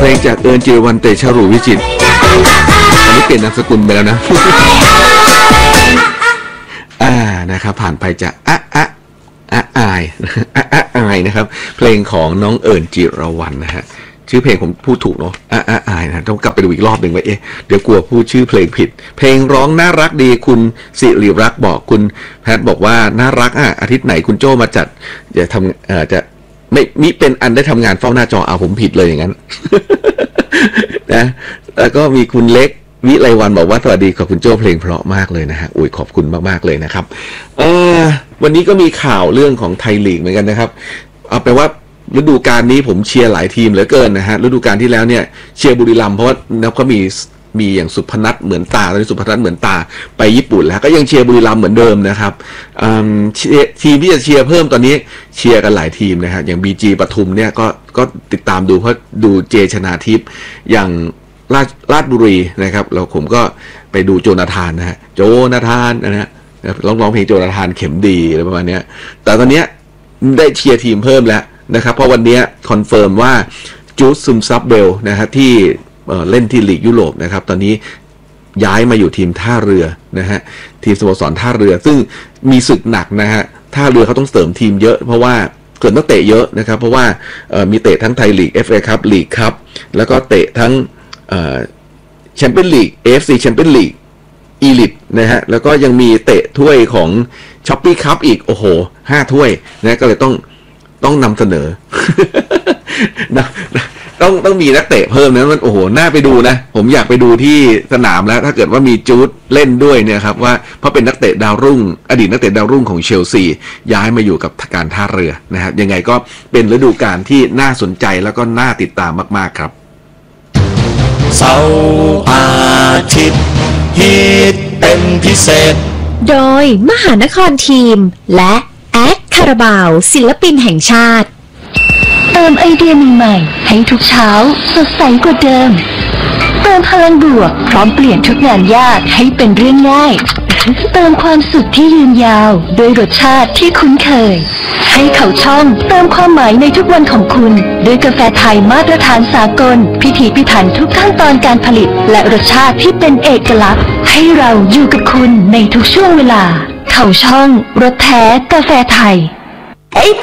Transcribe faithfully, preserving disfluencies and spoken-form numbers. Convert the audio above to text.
งจากเอิญจิรวรรณเตชะรูวิจิตรอันนี้เปลี่ยนนามสกุลไปแล้วนะอ่านะครับผ่านไปจากอะอะอะอายอะอะอายนะครับเพลงของน้องเอิญจิรวรรณนะฮะชื่อเพลงผมพูดถูกเนาะอะอะอายนะต้องกลับไปดูอีกรอบหนึ่งว่าเอ๊ะเดี๋ยวกลัวพูดชื่อเพลงผิดเพลงร้องน่ารักดีคุณสิริรักษ์บอกคุณแพทบอกว่าน่ารักอ่ะอาทิตย์ไหนคุณโจ้มาจัดจะทำเอ่อจะไม่มิเป็นอันได้ทำงานเฝ้าหน้าจอเอาผมผิดเลยอย่างนั้น นะแล้วก็มีคุณเล็กวิไลวันบอกว่าสวัสดีขอบคุณโจ้เพลงเพราะมากเลยนะฮะอุ้ยขอบคุณมากๆเลยนะครับเออวันนี้ก็มีข่าวเรื่องของไทยลีกเหมือนกันนะครับเอาแปลว่าฤดูกาลนี้ผมเชียร์หลายทีมเหลือเกินนะฮะฤดูกาลที่แล้วเนี่ยเชียร์บุรีรัมย์เพราะว่าเขามีมีอย่างสุพนัทเหมือนตาตอนนี้สุพนัทเหมือนตาไปญี่ปุ่นแล้วก็ยังเชียร์บุรีรัมย์เหมือนเดิมนะครับทีมที่จะเชียร์เพิ่มตอนนี้เชียร์กันหลายทีมนะฮะอย่าง บี จี ปทุมเนี่ยก็ก็ติดตามดูเพราะดูเจชนาทิพย์อย่างราชราชบุรีนะครับเราผมก็ไปดูโจนาธานนะฮะโจนาธานนะฮะร้องร้องเพลงโจนาธานเข็มดีอะไรประมาณนี้แต่ตอนนี้ได้เชียร์ทีมเพิ่มแล้วนะครับเพราะวันนี้คอนเฟิร์มว่าจูดซึมซับเบลนะฮะที่เล่นที่ลีกยุโรปนะครับตอนนี้ย้ายมาอยู่ทีมท่าเรือนะฮะทีมสโมสรท่าเรือซึ่งมีศึกหนักนะฮะท่าเรือเขาต้องเสริมทีมเยอะเพราะว่าเกิดต้องเตะเยอะนะครับเพราะว่ามีเตะทั้งไทยลีก เอฟ เอ คัพลีกคัพแล้วก็เตะทั้งแชมเปี้ยนลีก เอ เอฟ ซี แชมเปี้ยนลีกอีลิทนะฮะแล้วก็ยังมีเตะถ้วยของช้อปปี้คัพอีกโอ้โหห้าถ้วยนะก็เลยต้องต้องนำเสนอ นะต้องต้องมีนักเตะเพิ่มนะมันโอ้โหน่าไปดูนะผมอยากไปดูที่สนามแล้วถ้าเกิดว่ามีจูดเล่นด้วยเนี่ยครับว่าเพราะเป็นนักเตะดาวรุ่งอดีตนักเตะดาวรุ่งของเชลซีย้ายมาอยู่กับการท่าเรือนะฮะยังไงก็เป็นฤดูกาลที่น่าสนใจแล้วก็น่าติดตามมากๆครับเสาร์อาทิตย์ฮิตเป็นพิเศษโดยมหานครทีมและแอดคาราบาวศิลปินแห่งชาติเติมไอเดียใหม่ๆให้ทุกเช้าสดใสกว่าเดิมเติมพลังบวกพร้อมเปลี่ยนทุกงานยากให้เป็นเรื่องง่ายเติมความสุขที่ยืนยาวด้วยรสชาติที่คุ้นเคยให้เขาช่องเติมความหมายในทุกวันของคุณด้วยกาแฟไทยมาตรฐานสากลพิถีพิถันทุกขั้นตอนการผลิตและรสชาติที่เป็นเอกลักษณ์ให้เราอยู่กับคุณในทุกช่วงเวลาเขาช่องรสแท้กาแฟไทย